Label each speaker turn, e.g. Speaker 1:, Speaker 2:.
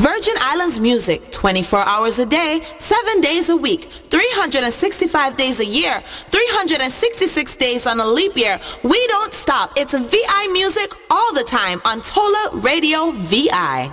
Speaker 1: Virgin Islands music, 24 hours a day, 7 days a week, 365 days a year, 366 days on a leap year. We don't stop. It's VI music all the time on Tola Radio VI.